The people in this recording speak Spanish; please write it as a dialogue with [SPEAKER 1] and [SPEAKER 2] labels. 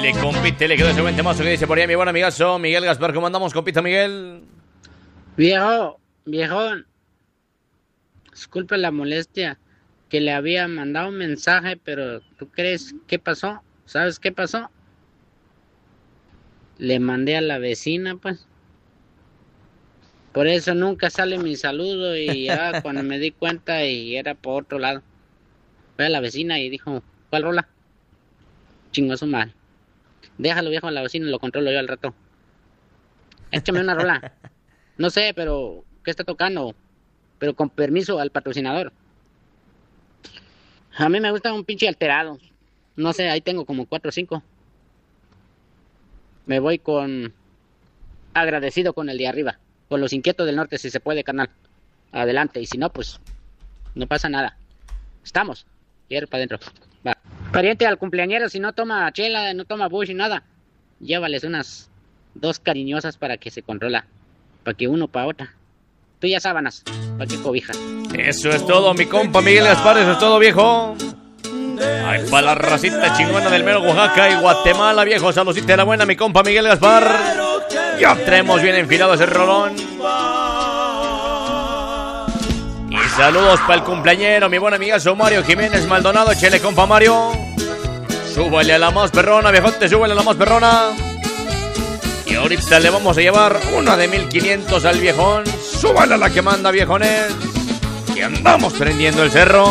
[SPEAKER 1] Dele, compite, le quedó ese buen temazo que dice por ahí mi buen amigazo Miguel Gaspar. ¿Cómo andamos, compita Miguel?
[SPEAKER 2] Viejón, disculpe la molestia, que le había mandado un mensaje, pero ¿tú crees qué pasó? ¿Sabes qué pasó? Le mandé a la vecina, pues. Por eso nunca sale mi saludo y ya cuando me di cuenta y era por otro lado. Fue a la vecina y dijo, ¿cuál rola? Chingó su madre. Déjalo, viejo, a la vecina, lo controlo yo al rato. Échame una rola. No sé, pero ¿qué está tocando? Pero con permiso al patrocinador. A mí me gusta un pinche alterado. No sé, ahí tengo como 4 o 5. Me voy con agradecido con el de arriba. Con los inquietos del norte, si se puede, carnal. Adelante, y si no, pues no pasa nada. Estamos. Quiero para adentro. Va. Pariente al cumpleañero, si no toma chela, no toma bush y nada, llévales unas 2 cariñosas para que se controla. Para que uno para otra. Tú ya sábanas, para que cobijas.
[SPEAKER 1] Eso es todo, mi compa Miguel Gaspar, eso es todo, viejo. Ay, para la racita chingona del mero Oaxaca y Guatemala, viejo. Saludcita de la buena, mi compa Miguel Gaspar. Ya traemos bien enfilado ese rolón. Y saludos para el cumpleañero, mi buen amigazo Mario Jiménez Maldonado. Chele, compa Mario. Súbale a la más perrona, viejote, súbale a la más perrona. Y ahorita le vamos a llevar una de 1500 al viejón. Súbale a la que manda, viejones. Que andamos prendiendo el cerro.